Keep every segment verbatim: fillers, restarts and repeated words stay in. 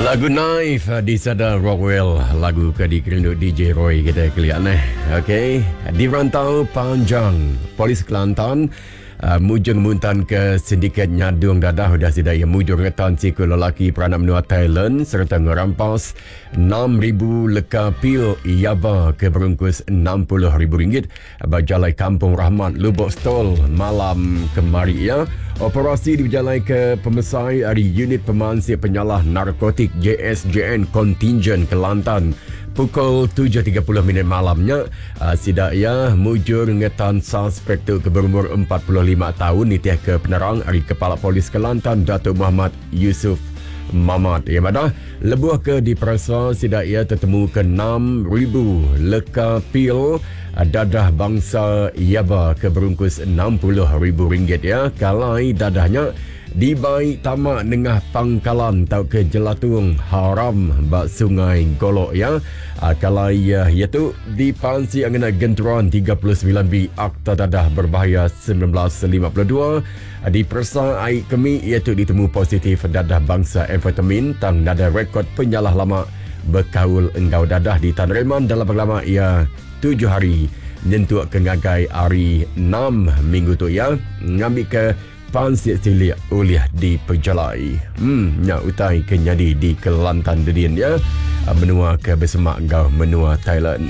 Lagu Naif di Sada Rockwell, lagu ke di kerindu D J Roy kita kelian eh. Okey, di rantau panjang Polis Kelantan uh, mujung muntan ke sindiket nyadung dadah sudah sedaya mujung ngetan siku lelaki peranak menua Thailand serta merampas enam ribu leka pil yaba ke berungkus enam puluh ribu ringgit berjalai Kampung Rahmat Lubuk Stol malam kemari ya. Operasi diberjalai ke pemesai dari Unit Pemansir Penyalah Narkotik J S J N Kontingen Kelantan pukul tujuh tiga puluh minit malamnya. Uh, sidaya mujur ngetan suspek tu ke berumur empat puluh lima tahun nitiah ke penerang dari Kepala Polis Kelantan Datuk Muhammad Yusuf Mamat. Ya mana lebuh ke diperasa sidaya tertemu ke enam ribu leka pil dadah bangsa yaba ke berungkus enam puluh ribu ringgit ya. Kalai dadahnya dibai tamak nengah pangkalan tau ke jelatung haram bak sungai Golok ya. Kalai ya iaitu dipansi angana genteran tiga puluh sembilan B Akta Dadah Berbahaya seribu sembilan ratus lima puluh dua. Dipersa air kemi iaitu ditemu positif dadah bangsa amfetamin tang nada rekod penyalah lama berkaul engkau dadah di Tan Reman dalam lama ia tujuh hari nyentuak ke ngagai hari enam minggu tu ya ngambil ke pansir silik uliah di Pejalai. Hmm, nya utai kenyadi di Kelantan dedin ya. Menua ke bersemak engkau menua Thailand.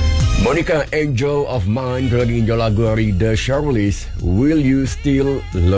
Monica Angel of Mine kalau ingin lagu dari The Shirleys, Will You Still Love